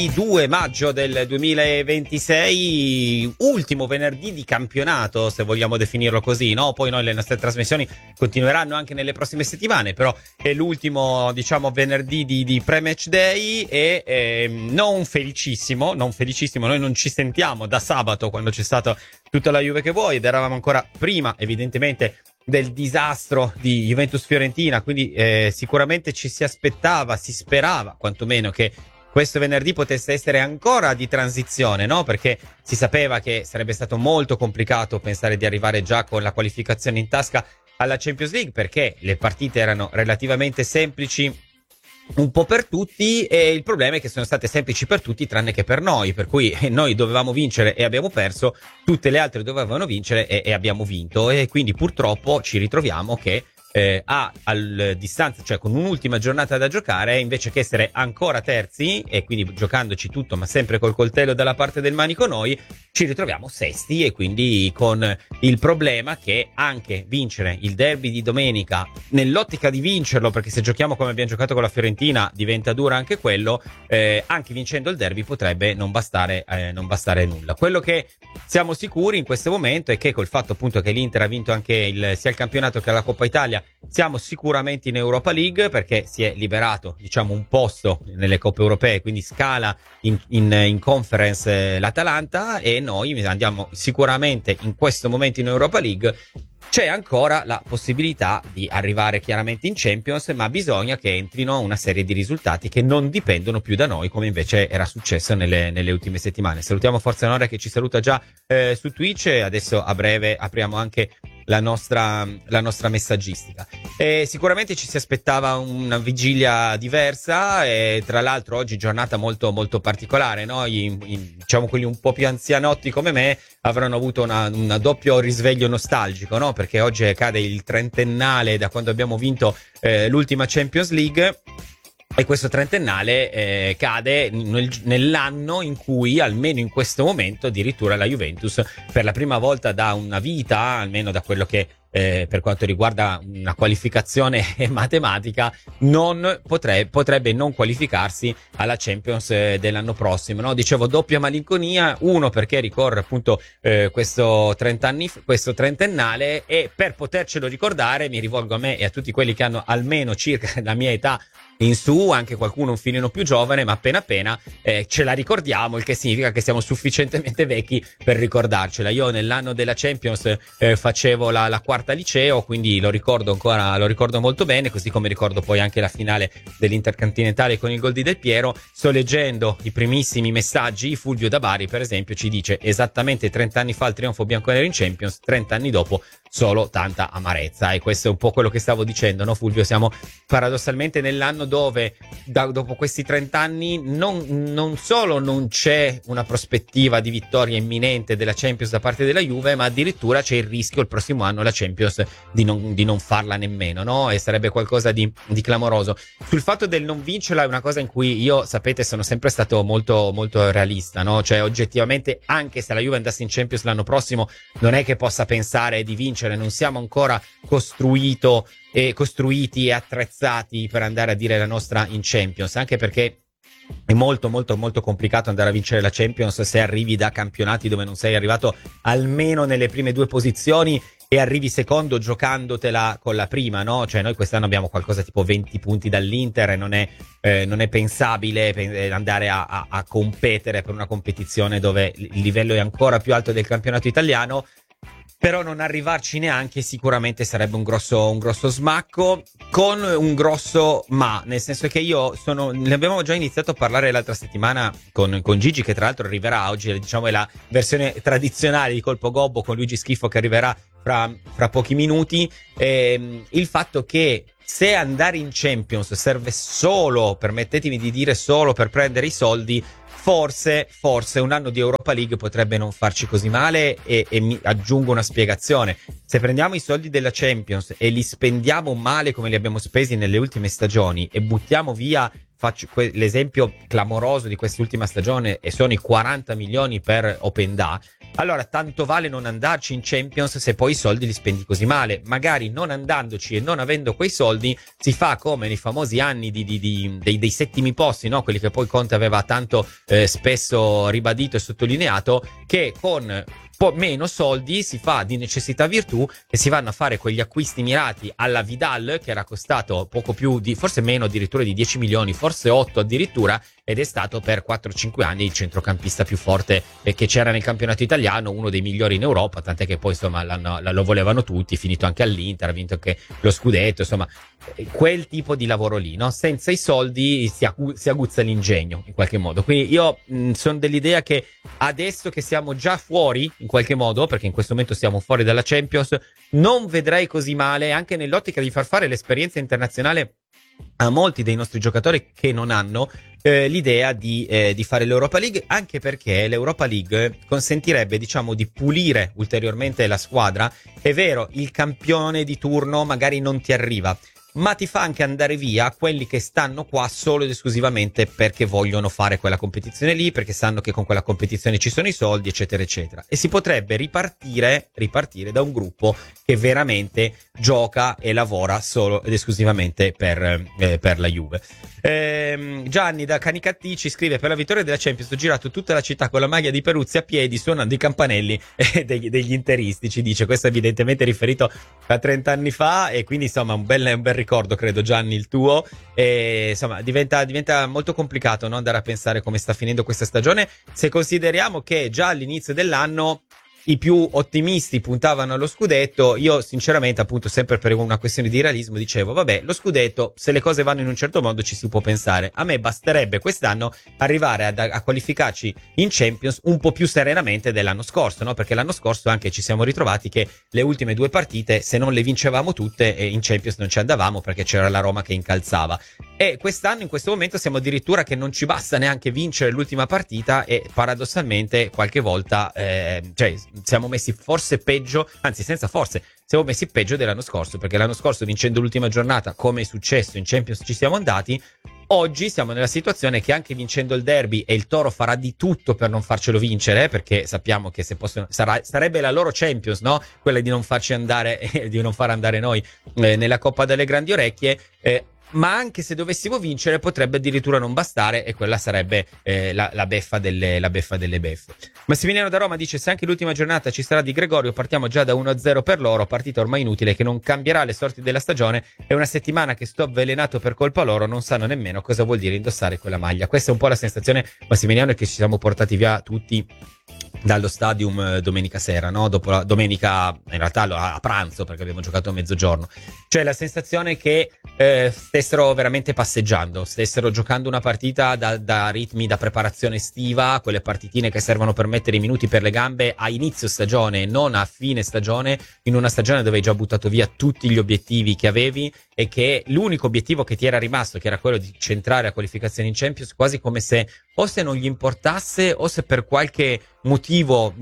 2 maggio del 2026, ultimo venerdì di campionato, se vogliamo definirlo così, no? Poi le nostre trasmissioni continueranno anche nelle prossime settimane, però è l'ultimo, diciamo, venerdì di pre-match day e non felicissimo, noi non ci sentiamo da sabato quando c'è stata tutta la Juve che vuoi ed eravamo ancora prima, evidentemente, del disastro di Juventus-Fiorentina, quindi sicuramente ci si aspettava, si sperava quantomeno che questo venerdì potesse essere ancora di transizione, no? Perché si sapeva che sarebbe stato molto complicato pensare di arrivare già con la qualificazione in tasca alla Champions League, perché le partite erano relativamente semplici un po' per tutti, e il problema è che sono state semplici per tutti tranne che per noi, per cui noi dovevamo vincere e abbiamo perso, tutte le altre dovevano vincere e abbiamo vinto, e quindi purtroppo ci ritroviamo che al distanza, cioè con un'ultima giornata da giocare, invece che essere ancora terzi e quindi giocandoci tutto ma sempre col coltello dalla parte del manico, noi ci ritroviamo sesti, e quindi con il problema che anche vincere il derby di domenica, nell'ottica di vincerlo, perché se giochiamo come abbiamo giocato con la Fiorentina diventa dura anche quello, anche vincendo il derby potrebbe non bastare nulla. Quello che siamo sicuri in questo momento è che col fatto appunto che l'Inter ha vinto anche sia il campionato che la Coppa Italia, siamo sicuramente in Europa League, perché si è liberato, diciamo, un posto nelle coppe europee, quindi scala in conference l'Atalanta, e noi andiamo sicuramente in questo momento in Europa League. C'è ancora la possibilità di arrivare chiaramente in Champions, ma bisogna che entrino una serie di risultati che non dipendono più da noi, come invece era successo nelle ultime settimane. Salutiamo Forza Onore che ci saluta già su Twitch, e adesso a breve apriamo anche la nostra messaggistica. Sicuramente ci si aspettava una vigilia diversa, e tra l'altro oggi giornata molto molto particolare, no? Diciamo quelli un po' più anzianotti come me avranno avuto un doppio risveglio nostalgico, no? Perché oggi cade il trentennale da quando abbiamo vinto l'ultima Champions League. E questo trentennale cade nell'anno in cui, almeno in questo momento, addirittura la Juventus, per la prima volta da una vita, almeno da quello che per quanto riguarda una qualificazione matematica, non potrebbe non qualificarsi alla Champions dell'anno prossimo, no? Dicevo doppia malinconia, uno perché ricorre appunto questo trentennale, e per potercelo ricordare mi rivolgo a me e a tutti quelli che hanno almeno circa la mia età in su, anche qualcuno un filino più giovane, ma appena ce la ricordiamo, il che significa che siamo sufficientemente vecchi per ricordarcela. Io nell'anno della Champions facevo la quarta liceo, quindi lo ricordo molto bene, così come ricordo poi anche la finale dell'Intercontinentale con il gol di Del Piero. Sto leggendo i primissimi messaggi. Fulvio da Bari per esempio ci dice: esattamente 30 anni fa il trionfo bianconero in Champions, 30 anni dopo solo tanta amarezza. E questo è un po' quello che stavo dicendo, no Fulvio? Siamo paradossalmente nell'anno dove dopo questi 30 anni non solo non c'è una prospettiva di vittoria imminente della Champions da parte della Juve, ma addirittura c'è il rischio il prossimo anno la Champions di non farla nemmeno, no? E sarebbe qualcosa di clamoroso. Sul fatto del non vincerla è una cosa in cui io, sapete, sono sempre stato molto molto realista, no? Cioè oggettivamente, anche se la Juve andasse in Champions l'anno prossimo, non è che possa pensare di vincere, non siamo ancora costruiti e attrezzati per andare a dire la nostra in Champions, anche perché è molto molto molto complicato andare a vincere la Champions se arrivi da campionati dove non sei arrivato almeno nelle prime due posizioni e arrivi secondo giocandotela con la prima, no? Cioè noi quest'anno abbiamo qualcosa tipo 20 punti dall'Inter, e non è pensabile andare a competere per una competizione dove il livello è ancora più alto del campionato italiano. Però non arrivarci neanche sicuramente sarebbe un grosso smacco, con un grosso ma, nel senso che ne abbiamo già iniziato a parlare l'altra settimana con Gigi, che tra l'altro arriverà oggi, diciamo è la versione tradizionale di Colpo Gobbo con Luigi Schifo, che arriverà fra pochi minuti. Il fatto che se andare in Champions serve solo, permettetemi di dire solo, per prendere i soldi, forse un anno di Europa League potrebbe non farci così male, e mi aggiungo una spiegazione. Se prendiamo i soldi della Champions e li spendiamo male come li abbiamo spesi nelle ultime stagioni e buttiamo via, faccio l'esempio clamoroso di quest'ultima stagione, e sono i 40 milioni per Openda, allora tanto vale non andarci in Champions se poi i soldi li spendi così male. Magari non andandoci e non avendo quei soldi si fa come nei famosi anni dei settimi posti, no? Quelli che poi Conte aveva tanto spesso ribadito e sottolineato, che con meno soldi si fa di necessità virtù e si vanno a fare quegli acquisti mirati alla Vidal, che era costato poco più di, forse meno addirittura di 10 milioni, forse 8 addirittura, ed è stato per 4-5 anni il centrocampista più forte che c'era nel campionato italiano, uno dei migliori in Europa, tant'è che poi insomma lo volevano tutti, finito anche all'Inter, ha vinto anche lo scudetto, insomma quel tipo di lavoro lì, no? Senza i soldi si aguzza l'ingegno in qualche modo. Quindi io sono dell'idea che adesso che siamo già fuori in qualche modo, perché in questo momento siamo fuori dalla Champions, non vedrei così male, anche nell'ottica di far fare l'esperienza internazionale a molti dei nostri giocatori che non hanno l'idea di fare l'Europa League, anche perché l'Europa League consentirebbe, diciamo, di pulire ulteriormente la squadra. È vero, il campione di turno magari non ti arriva, ma ti fa anche andare via quelli che stanno qua solo ed esclusivamente perché vogliono fare quella competizione lì, perché sanno che con quella competizione ci sono i soldi, eccetera eccetera, e si potrebbe ripartire da un gruppo che veramente gioca e lavora solo ed esclusivamente per la Juve. Gianni da Canicattì ci scrive: per la vittoria della Champions ho girato tutta la città con la maglia di Peruzzi a piedi suonando i campanelli degli interisti, ci dice. Questo è evidentemente riferito a 30 anni fa, e quindi insomma un bel ricordo, credo, Gianni, il tuo. E insomma diventa molto complicato, no, andare a pensare come sta finendo questa stagione, se consideriamo che già all'inizio dell'anno i più ottimisti puntavano allo scudetto. Io sinceramente, appunto, sempre per una questione di realismo, dicevo vabbè, lo scudetto, se le cose vanno in un certo modo ci si può pensare. A me basterebbe quest'anno arrivare a qualificarci in Champions un po' più serenamente dell'anno scorso, no? Perché l'anno scorso anche ci siamo ritrovati che le ultime 2 partite, se non le vincevamo tutte, in Champions non ci andavamo perché c'era la Roma che incalzava. E quest'anno, in questo momento, siamo addirittura che non ci basta neanche vincere l'ultima partita, e paradossalmente qualche volta cioè siamo messi forse peggio, anzi senza forse, siamo messi peggio dell'anno scorso, perché l'anno scorso, vincendo l'ultima giornata come è successo in Champions, ci siamo andati. Oggi siamo nella situazione che anche vincendo il derby, e il Toro farà di tutto per non farcelo vincere, perché sappiamo che se possono sarebbe la loro Champions, no? Quella di non farci andare di non far andare noi nella Coppa delle Grandi Orecchie, ma anche se dovessimo vincere potrebbe addirittura non bastare, e quella sarebbe la beffa delle beffe. Massimiliano da Roma dice: se anche l'ultima giornata ci sarà Di Gregorio, partiamo già da 1-0 per loro, partita ormai inutile che non cambierà le sorti della stagione. È una settimana che sto avvelenato per colpa loro, non sanno nemmeno cosa vuol dire indossare quella maglia. Questa è un po' la sensazione, Massimiliano, è che ci siamo portati via tutti dallo stadium domenica sera, no? Dopo domenica, in realtà a pranzo, perché abbiamo giocato a mezzogiorno. Cioè la sensazione che stessero veramente passeggiando, stessero giocando una partita da ritmi da preparazione estiva, quelle partitine che servono per mettere i minuti per le gambe a inizio stagione, non a fine stagione, in una stagione dove hai già buttato via tutti gli obiettivi che avevi, e che l'unico obiettivo che ti era rimasto, che era quello di centrare la qualificazione in Champions, quasi come se o se non gli importasse, o se per qualche motivo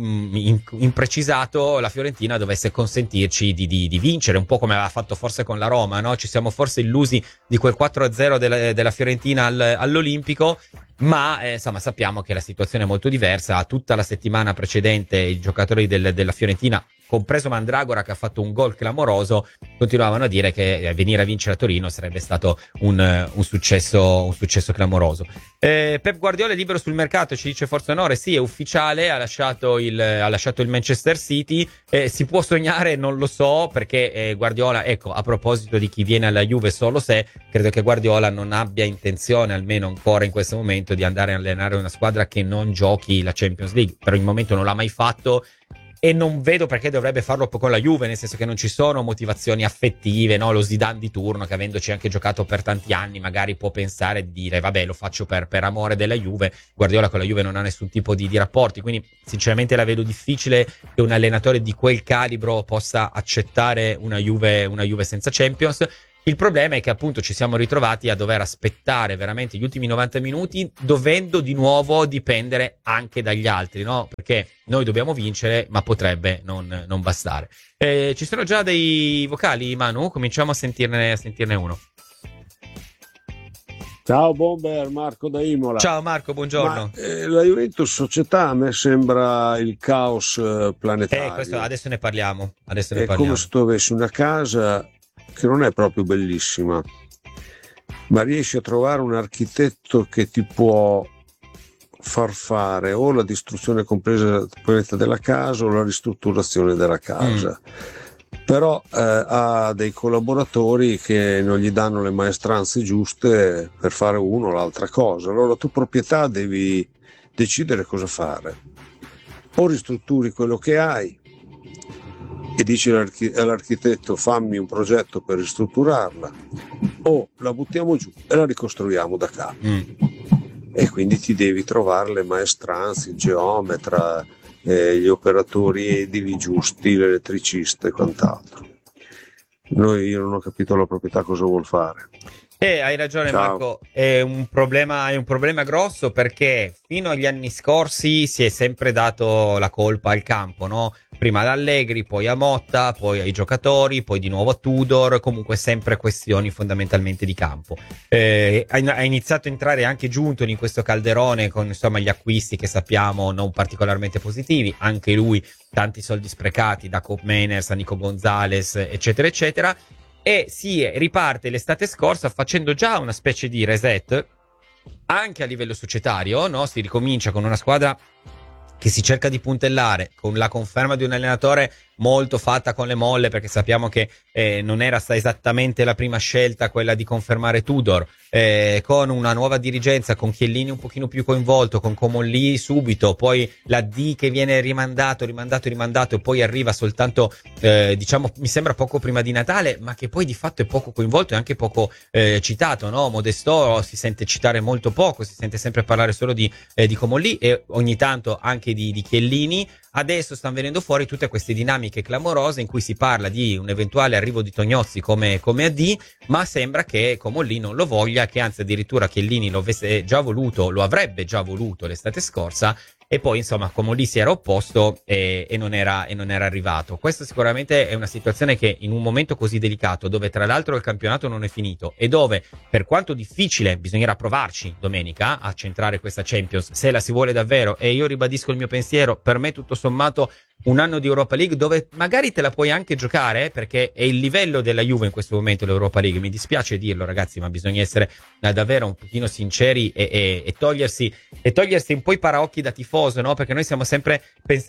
imprecisato la Fiorentina dovesse consentirci di vincere, un po' come aveva fatto forse con la Roma, no? Ci siamo forse illusi di quel 4-0 della Fiorentina all'Olimpico, ma insomma sappiamo che la situazione è molto diversa. Tutta la settimana precedente i giocatori della Fiorentina, compreso Mandragora che ha fatto un gol clamoroso, continuavano a dire che venire a vincere a Torino sarebbe stato un successo clamoroso. Pep Guardiola è libero sul mercato, ci dice Forza Onore. Sì, è ufficiale, ha lasciato il Manchester City. Si può sognare, non lo so, perché Guardiola, ecco, a proposito di chi viene alla Juve solo se, credo che Guardiola non abbia intenzione, almeno ancora in questo momento, di andare a allenare una squadra che non giochi la Champions League. Per il momento non l'ha mai fatto, e non vedo perché dovrebbe farlo con la Juve, nel senso che non ci sono motivazioni affettive, no? Lo Zidane di turno, che avendoci anche giocato per tanti anni, magari può pensare di dire vabbè, lo faccio per amore della Juve. Guardiola con la Juve non ha nessun tipo di rapporti, quindi sinceramente la vedo difficile che un allenatore di quel calibro possa accettare una Juve senza Champions. Il problema è che appunto ci siamo ritrovati a dover aspettare veramente gli ultimi 90 minuti, dovendo di nuovo dipendere anche dagli altri, no? Perché noi dobbiamo vincere, ma potrebbe non bastare. Ci sono già dei vocali, Manu? Cominciamo a sentirne uno. Ciao Bomber, Marco da Imola. Ciao Marco, buongiorno. La Juventus società a me sembra il caos Questo planetario. adesso ne parliamo. Adesso ne È come se parliamo. tu avessi una casa che non è proprio bellissima, ma riesci a trovare un architetto che ti può far fare o la distruzione completa della casa o la ristrutturazione della Mm. casa. Però ha dei collaboratori che non gli danno le maestranze giuste per fare uno o l'altra cosa. Allora tu proprietà devi decidere cosa fare. O ristrutturi quello che hai e dici all'architetto fammi un progetto per ristrutturarla, o la buttiamo giù e la ricostruiamo da capo. E quindi ti devi trovare le maestranze, il geometra, gli operatori edili giusti, l'elettricista e quant'altro. Io non ho capito la proprietà cosa vuol fare. Hai ragione Ciao. Marco, è un problema grosso perché fino agli anni scorsi si è sempre dato la colpa al campo, no? Prima ad Allegri, poi a Motta, poi ai giocatori, poi di nuovo a Tudor, comunque sempre questioni fondamentalmente di campo. Ha iniziato a entrare anche Giuntoli in questo calderone con insomma gli acquisti che sappiamo non particolarmente positivi, anche lui tanti soldi sprecati da Cop Meiners a Nico Gonzalez eccetera eccetera. E si riparte l'estate scorsa facendo già una specie di reset anche a livello societario, no? Si ricomincia con una squadra che si cerca di puntellare, con la conferma di un allenatore molto fatta con le molle, perché sappiamo che non era stata esattamente la prima scelta quella di confermare Tudor, con una nuova dirigenza, con Chiellini un pochino più coinvolto, con Comolli subito, poi la D che viene rimandato e poi arriva soltanto diciamo mi sembra poco prima di Natale, ma che poi di fatto è poco coinvolto e anche poco citato, no? Modesto si sente citare molto poco, si sente sempre parlare solo di Comolli e ogni tanto anche di Chiellini. Adesso stanno venendo fuori tutte queste dinamiche clamorose in cui si parla di un eventuale arrivo di Tognozzi come AD, ma sembra che Comolli non lo voglia, che anzi addirittura Chiellini lo avesse già voluto, lo avrebbe già voluto l'estate scorsa, e poi insomma Comolli si era opposto e non era arrivato. Questa sicuramente è una situazione che in un momento così delicato, dove tra l'altro il campionato non è finito e dove per quanto difficile bisognerà provarci domenica a centrare questa Champions se la si vuole davvero, e io ribadisco il mio pensiero, per me tutto sommato un anno di Europa League dove magari te la puoi anche giocare, perché è il livello della Juve in questo momento l'Europa League, mi dispiace dirlo ragazzi, ma bisogna essere davvero un pochino sinceri e togliersi un po' i paraocchi da tifoso, no? Perché noi siamo sempre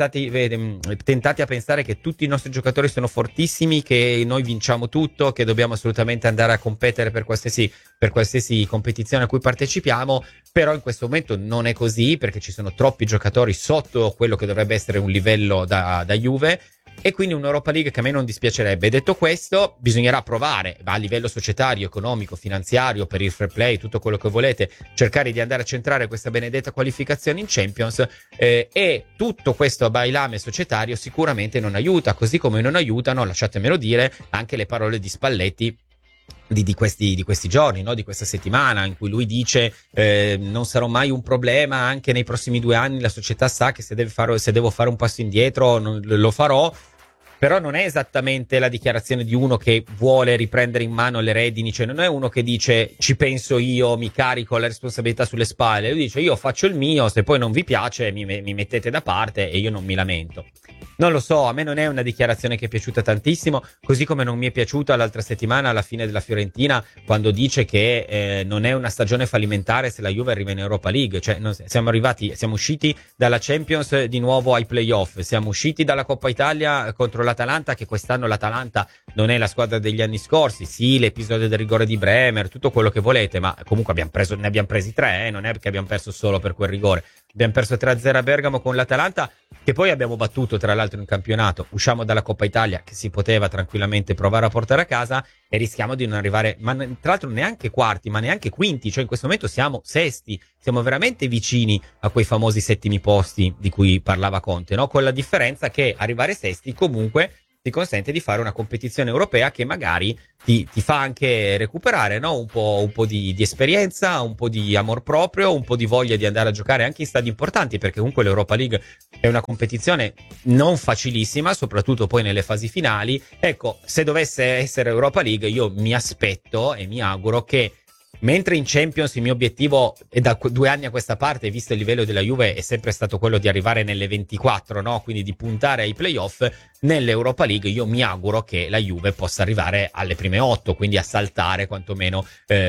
tentati a pensare che tutti i nostri giocatori sono fortissimi, che noi vinciamo tutto, che dobbiamo assolutamente andare a competere per qualsiasi competizione a cui partecipiamo, però in questo momento non è così, perché ci sono troppi giocatori sotto quello che dovrebbe essere un livello da Juve, e quindi un'Europa League che a me non dispiacerebbe. Detto questo, bisognerà provare a livello societario, economico, finanziario, per il fair play, tutto quello che volete, cercare di andare a centrare questa benedetta qualificazione in Champions, e tutto questo bailame societario sicuramente non aiuta, così come non aiutano, lasciatemelo dire, anche le parole di Spalletti di questi giorni, no? Di questa settimana, in cui lui dice non sarò mai un problema, anche nei prossimi 2 anni la società sa che se devo fare un passo indietro lo farò. Però non è esattamente la dichiarazione di uno che vuole riprendere in mano le redini, cioè non è uno che dice ci penso io, mi carico la responsabilità sulle spalle, lui dice io faccio il mio, se poi non vi piace mi mettete da parte e io non mi lamento. Non lo so, a me non è una dichiarazione che è piaciuta tantissimo, così come non mi è piaciuta l'altra settimana alla fine della Fiorentina quando dice che non è una stagione fallimentare se la Juve arriva in Europa League, cioè siamo usciti dalla Champions di nuovo ai playoff, siamo usciti dalla Coppa Italia contro l'Atalanta, che quest'anno l'Atalanta non è la squadra degli anni scorsi, sì l'episodio del rigore di Bremer, tutto quello che volete, ma comunque ne abbiamo presi 3, non è che abbiamo perso solo per quel rigore. Abbiamo perso 3-0 a Bergamo con l'Atalanta, che poi abbiamo battuto tra l'altro in campionato. Usciamo dalla Coppa Italia, che si poteva tranquillamente provare a portare a casa, e rischiamo di non arrivare, ma tra l'altro neanche quarti, ma neanche quinti. Cioè in questo momento siamo sesti, siamo veramente vicini a quei famosi settimi posti di cui parlava Conte, no? Con la differenza che arrivare sesti comunque ti consente di fare una competizione europea che magari ti fa anche recuperare, no? un po' di esperienza, un po' di amor proprio, un po' di voglia di andare a giocare anche in stadi importanti, perché comunque l'Europa League è una competizione non facilissima, soprattutto poi nelle fasi finali. Ecco, se dovesse essere Europa League, io mi aspetto e mi auguro che Mentre in Champions il mio obiettivo, e da 2 anni a questa parte, visto il livello della Juve, è sempre stato quello di arrivare nelle 24, no? Quindi di puntare ai playoff. Nell'Europa League io mi auguro che la Juve possa arrivare alle prime 8, quindi a saltare quantomeno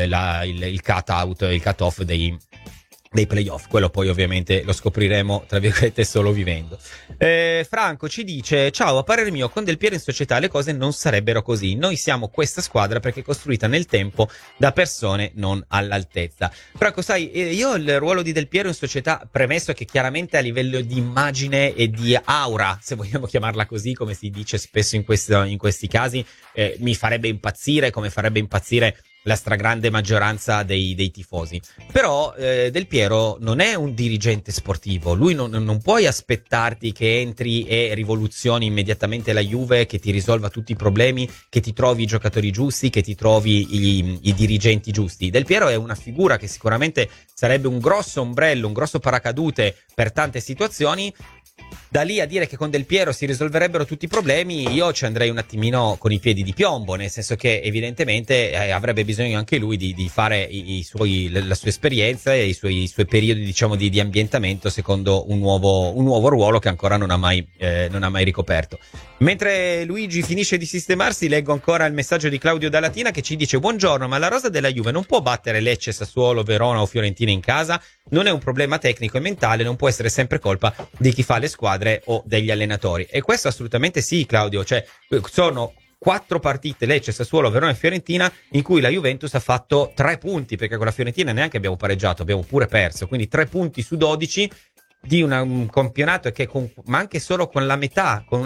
il cut-out, il cut-off dei playoff. Quello poi ovviamente lo scopriremo tra virgolette solo vivendo. Franco ci dice: ciao, a parere mio con Del Piero in società le cose non sarebbero così, noi siamo questa squadra perché è costruita nel tempo da persone non all'altezza. Franco, sai, io il ruolo di Del Piero in società, premesso che chiaramente a livello di immagine e di aura, se vogliamo chiamarla così, come si dice spesso in questi casi, mi farebbe impazzire, come farebbe impazzire la stragrande maggioranza dei tifosi. Però Del Piero non è un dirigente sportivo, lui non puoi aspettarti che entri e rivoluzioni immediatamente la Juve, che ti risolva tutti i problemi, che ti trovi i giocatori giusti, che ti trovi i dirigenti giusti. Del Piero è una figura che sicuramente sarebbe un grosso ombrello, un grosso paracadute per tante situazioni. Da lì a dire che con Del Piero si risolverebbero tutti i problemi, io ci andrei un attimino con i piedi di piombo, nel senso che evidentemente avrebbe bisogno anche lui di fare la sua esperienza e i suoi periodi, diciamo, di ambientamento secondo un nuovo ruolo che ancora non ha mai ricoperto. Mentre Luigi finisce di sistemarsi, leggo ancora il messaggio di Claudio da Latina che ci dice: buongiorno, ma la rosa della Juve non può battere Lecce, Sassuolo, Verona o Fiorentina in casa? Non è un problema tecnico e mentale, non può essere sempre colpa di chi fa le squadre o degli allenatori. E questo assolutamente sì, Claudio, cioè sono 4 partite, Lecce, Sassuolo, Verona e Fiorentina, in cui la Juventus ha fatto 3 punti, perché con la Fiorentina neanche abbiamo pareggiato, abbiamo pure perso, quindi 3 punti su 12 di un campionato che ma anche solo con la metà, con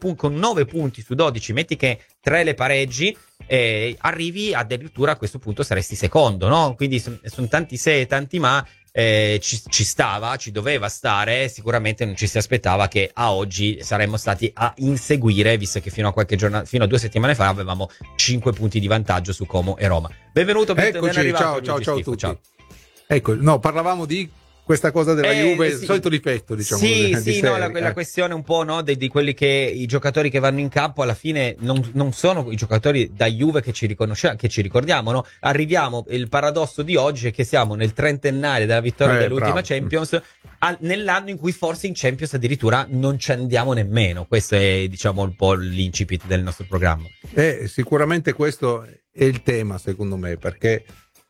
9 punti su 12, metti che 3 le pareggi, arrivi addirittura, a questo punto saresti secondo, no? Quindi sono tanti se e tanti ma. Ci doveva stare, sicuramente non ci si aspettava che a oggi saremmo stati a inseguire, visto che fino a 2 settimane fa avevamo 5 punti di vantaggio su Como e Roma. Benvenuto, ben arrivato. Ciao a tutti. Ciao. Ecco, no, parlavamo di questa cosa della Juve, il solito difetto, diciamo. La questione un po', no, di quelli che i giocatori che vanno in campo alla fine non sono i giocatori da Juve che ci ricordiamo, no? Arriviamo, il paradosso di oggi è che siamo nel trentenario della vittoria dell'ultima Champions, nell'anno in cui forse in Champions addirittura non ci andiamo nemmeno. Questo è, diciamo, un po' l'incipit del nostro programma. Sicuramente questo è il tema, secondo me, perché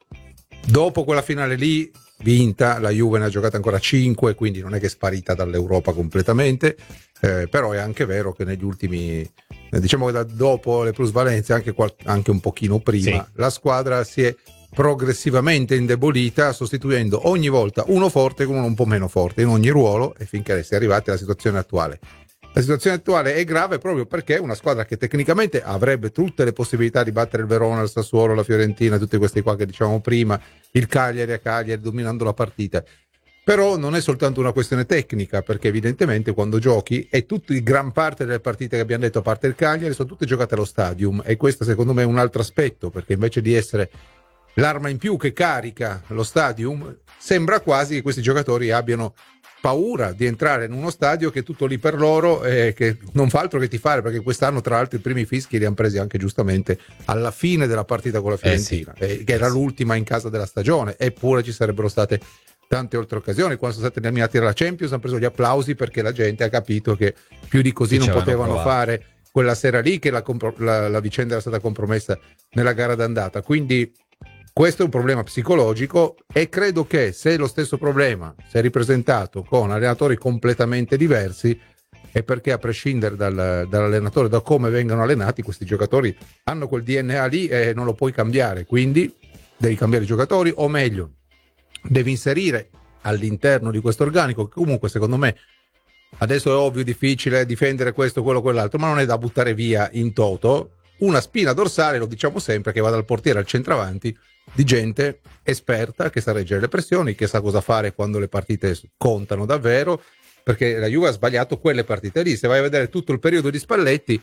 dopo quella finale lì vinta, la Juve ne ha giocata ancora 5, quindi non è che è sparita dall'Europa completamente, però è anche vero che negli ultimi, diciamo che dopo le plusvalenze, anche un pochino prima, sì, la squadra si è progressivamente indebolita, sostituendo ogni volta uno forte con uno un po' meno forte in ogni ruolo, e finché si è arrivati alla situazione attuale. La situazione attuale è grave proprio perché una squadra che tecnicamente avrebbe tutte le possibilità di battere il Verona, il Sassuolo, la Fiorentina, tutti questi qua che dicevamo prima, il Cagliari dominando la partita, però non è soltanto una questione tecnica, perché evidentemente quando giochi, e gran parte delle partite che abbiamo detto a parte il Cagliari sono tutte giocate allo Stadium, e questo secondo me è un altro aspetto, perché invece di essere l'arma in più che carica lo Stadium, sembra quasi che questi giocatori abbiano paura di entrare in uno stadio che è tutto lì per loro, che non fa altro che tifare, perché quest'anno tra l'altro i primi fischi li hanno presi anche giustamente alla fine della partita con la Fiorentina, che era l'ultima in casa della stagione, eppure ci sarebbero state tante altre occasioni. Quando sono stati eliminati dalla Champions hanno preso gli applausi perché la gente ha capito che più di così non potevano fare quella sera lì, che la vicenda era stata compromessa nella gara d'andata. Quindi questo è un problema psicologico, e credo che se lo stesso problema si è ripresentato con allenatori completamente diversi, è perché, a prescindere dall'allenatore, da come vengono allenati, questi giocatori hanno quel DNA lì e non lo puoi cambiare. Quindi devi cambiare i giocatori, o meglio devi inserire all'interno di questo organico, che comunque secondo me adesso è ovvio, difficile difendere questo, quello, quell'altro, ma non è da buttare via in toto, una spina dorsale, lo diciamo sempre, che va dal portiere al centravanti, di gente esperta che sa reggere le pressioni, che sa cosa fare quando le partite contano davvero, perché la Juve ha sbagliato quelle partite lì. Se vai a vedere tutto il periodo di Spalletti,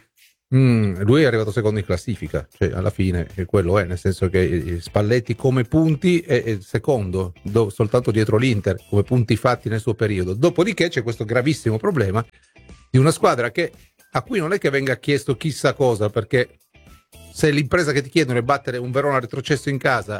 lui è arrivato secondo in classifica, cioè alla fine quello è, nel senso che Spalletti come punti è secondo, soltanto dietro l'Inter come punti fatti nel suo periodo. Dopodiché c'è questo gravissimo problema di una squadra a cui non è che venga chiesto chissà cosa, perché se l'impresa che ti chiedono è battere un Verona retrocesso in casa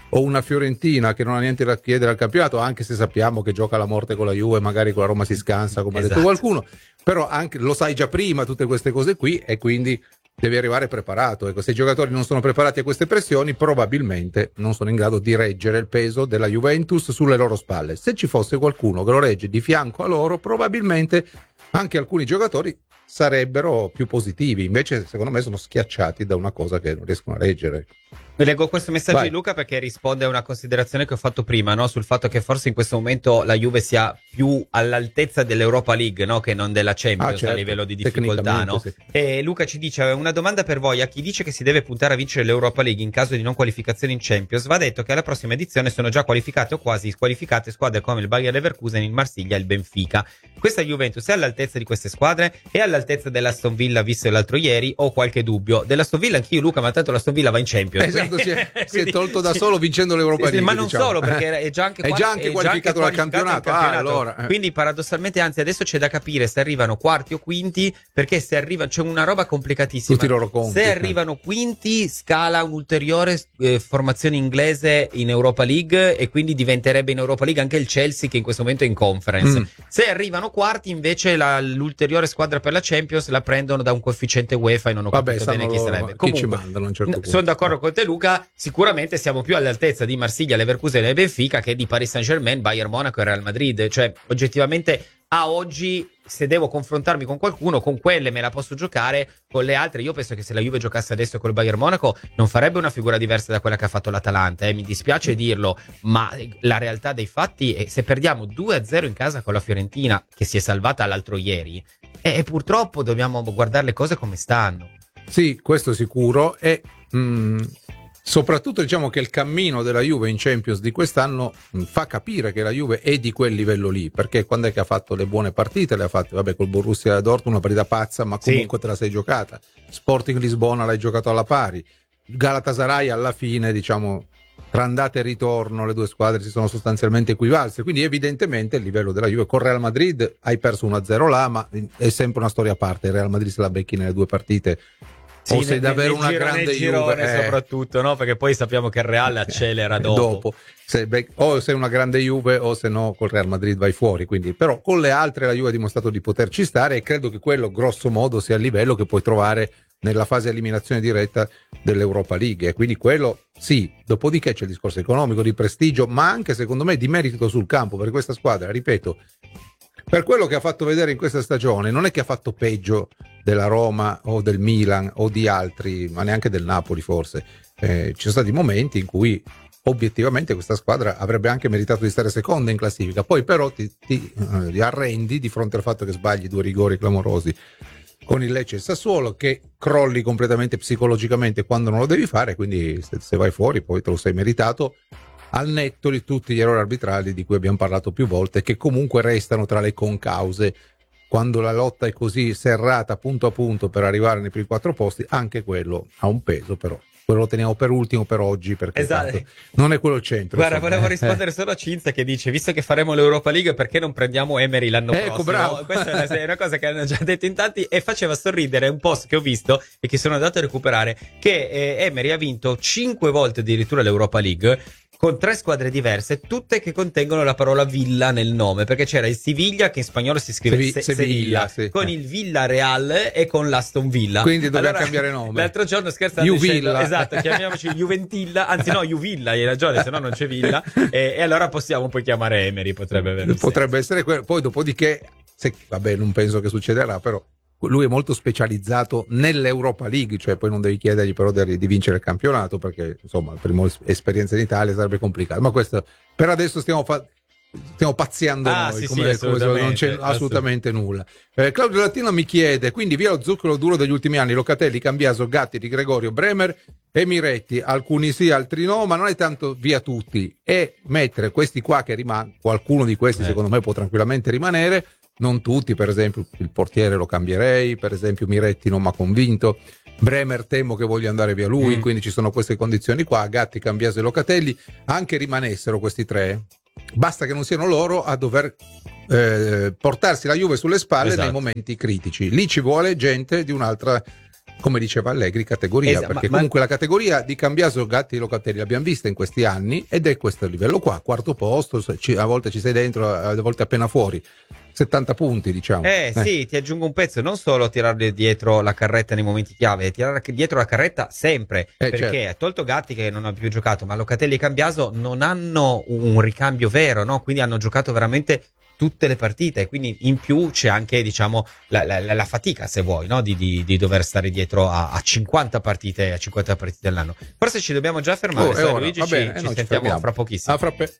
o una Fiorentina che non ha niente da chiedere al campionato, anche se sappiamo che gioca la morte con la Juve, magari con la Roma si scansa, come ha detto qualcuno, però anche lo sai già prima tutte queste cose qui, e quindi devi arrivare preparato. Ecco, se i giocatori non sono preparati a queste pressioni, probabilmente non sono in grado di reggere il peso della Juventus sulle loro spalle. Se ci fosse qualcuno che lo regge di fianco a loro, probabilmente anche alcuni giocatori sarebbero più positivi. Invece, secondo me, sono schiacciati da una cosa che non riescono a reggere. Leggo questo messaggio Vai. di Luca perché risponde a una considerazione che ho fatto prima, no? Sul fatto che forse in questo momento la Juve sia più all'altezza dell'Europa League, no? Che non della Champions, certo, a livello di difficoltà, no? Sì. E Luca ci dice: una domanda per voi, a chi dice che si deve puntare a vincere l'Europa League in caso di non qualificazione in Champions, va detto che alla prossima edizione sono già qualificate o quasi qualificate squadre come il Bayer Leverkusen, il Marsiglia e il Benfica. Questa Juventus è all'altezza di queste squadre? È all'altezza dell'Aston Villa visto l'altro ieri? Ho qualche dubbio. Dell'Aston Villa anch'io, Luca, ma tanto l'Aston Villa va in Champions. Esatto, si è tolto da solo vincendo l'Europa League, ma non diciamo. solo, perché è già anche qualificato dal campionato. Allora. Quindi paradossalmente, anzi, adesso c'è da capire se arrivano quarti o quinti, perché se arriva c'è una roba complicatissima. Tutti i loro conti. Se arrivano quinti, scala un'ulteriore formazione inglese in Europa League, e quindi diventerebbe in Europa League anche il Chelsea, che in questo momento è in Conference. Se arrivano quarti, invece l'ulteriore squadra per la Champions la prendono da un coefficiente UEFA e non ho capito bene chi sarebbe. Chi ci mandano a un certo punto. Sono d'accordo con te, Luca. Sicuramente siamo più all'altezza di Marsiglia, Leverkusen e Benfica che di Paris Saint-Germain, Bayern Monaco e Real Madrid. Cioè, oggettivamente, a oggi, se devo confrontarmi con qualcuno, con quelle me la posso giocare, con le altre io penso che se la Juve giocasse adesso col Bayern Monaco non farebbe una figura diversa da quella che ha fatto l'Atalanta, mi dispiace dirlo, ma la realtà dei fatti è se perdiamo 2-0 in casa con la Fiorentina, che si è salvata l'altro ieri, e purtroppo dobbiamo guardare le cose come stanno. Sì, questo sicuro, e soprattutto diciamo che il cammino della Juve in Champions di quest'anno fa capire che la Juve è di quel livello lì, perché quando è che ha fatto le buone partite? Le ha fatte, vabbè, col Borussia Dortmund una partita pazza, ma comunque te la sei giocata. Sporting Lisbona l'hai giocato alla pari. Galatasaray alla fine, diciamo, tra andata e ritorno le due squadre si sono sostanzialmente equivalse, quindi evidentemente il livello della Juve. Con Real Madrid hai perso 1-0 là, ma è sempre una storia a parte. Il Real Madrid se la becchi nelle due partite, o sei davvero una grande Juve, soprattutto, no? Perché poi sappiamo che il Real accelera dopo. O sei una grande Juve, o se no col Real Madrid vai fuori. Quindi, però con le altre la Juve ha dimostrato di poterci stare, e credo che quello grosso modo sia il livello che puoi trovare nella fase eliminazione diretta dell'Europa League, e quindi quello sì. Dopodiché c'è il discorso economico, di prestigio, ma anche secondo me di merito sul campo, perché questa squadra, ripeto, per quello che ha fatto vedere in questa stagione, non è che ha fatto peggio della Roma o del Milan o di altri, ma neanche del Napoli forse. Ci sono stati momenti in cui obiettivamente questa squadra avrebbe anche meritato di stare seconda in classifica, poi però ti arrendi di fronte al fatto che sbagli 2 rigori clamorosi con il Lecce e il Sassuolo, che crolli completamente psicologicamente quando non lo devi fare, quindi se vai fuori poi te lo sei meritato, al netto di tutti gli errori arbitrali di cui abbiamo parlato più volte, che comunque restano tra le concause. Quando la lotta è così serrata punto a punto per arrivare nei primi 4 posti, anche quello ha un peso, però quello lo teniamo per ultimo per oggi, perché esatto, non è quello il centro. Guarda, volevo rispondere solo a Cinzia che dice: visto che faremo l'Europa League, perché non prendiamo Emery l'anno prossimo? Bravo. Questa è una cosa che hanno già detto in tanti, e faceva sorridere un post che ho visto e che sono andato a recuperare, che Emery ha vinto 5 volte addirittura l'Europa League con 3 squadre diverse, tutte che contengono la parola Villa nel nome, perché c'era il Siviglia, che in spagnolo si scrive Sevilla, sì, con il Villarreal e con l'Aston Villa. Quindi dobbiamo cambiare nome. L'altro giorno, scherzando, Juvilla. esatto, chiamiamoci Juventilla, anzi no, Juvilla, hai ragione, se no non c'è Villa, e allora possiamo poi chiamare Emery, potrebbe essere quello. Poi dopodiché, vabbè, non penso che succederà, però lui è molto specializzato nell'Europa League, cioè poi non devi chiedergli però di vincere il campionato, perché insomma la prima esperienza in Italia sarebbe complicato, ma questo per adesso stiamo pazziando noi, come non c'è assolutamente nulla. Claudio Latino mi chiede: quindi via lo zucchero duro degli ultimi anni, Locatelli, Cambiaso, Gatti, Di Gregorio, Bremer e Miretti, alcuni sì, altri no, ma non è tanto via tutti, e mettere questi qua che qualcuno di questi secondo me può tranquillamente rimanere. Non tutti, per esempio il portiere lo cambierei, per esempio Miretti non mi ha convinto, Bremer temo che voglia andare via lui, quindi ci sono queste condizioni qua. Gatti, Cambiaso e Locatelli, anche rimanessero questi 3, basta che non siano loro a dover portarsi la Juve sulle spalle, esatto, nei momenti critici. Lì ci vuole gente di un'altra come diceva Allegri, categoria, perché comunque la categoria di Cambiaso, Gatti e Locatelli l'abbiamo vista in questi anni ed è questo livello qua, quarto posto, a volte ci sei dentro, a volte appena fuori, 70 punti diciamo. Sì, ti aggiungo un pezzo, non solo tirare dietro la carretta nei momenti chiave, tirare dietro la carretta sempre, perché certo. Tolto Gatti che non ha più giocato, ma Locatelli e Cambiaso non hanno un ricambio vero, no? Quindi hanno giocato veramente tutte le partite, quindi in più c'è anche, diciamo, la fatica, se vuoi, no? di dover stare dietro a 50 partite all'anno. Forse ci dobbiamo già fermare, Luigi, ci sentiamo fra pochissimo.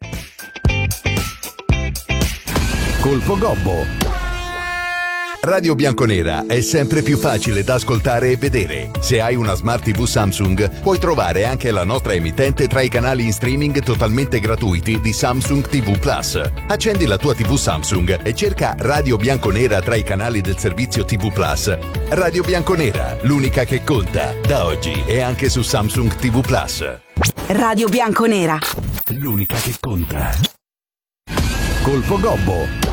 Colpo Gobbo. Radio Bianconera è sempre più facile da ascoltare e vedere. Se hai una Smart TV Samsung, puoi trovare anche la nostra emittente tra i canali in streaming totalmente gratuiti di Samsung TV Plus. Accendi la tua TV Samsung e cerca Radio Bianconera tra i canali del servizio TV Plus. Radio Bianconera, l'unica che conta, da oggi e anche su Samsung TV Plus. Radio Bianconera, l'unica che conta. Colpo Gobbo.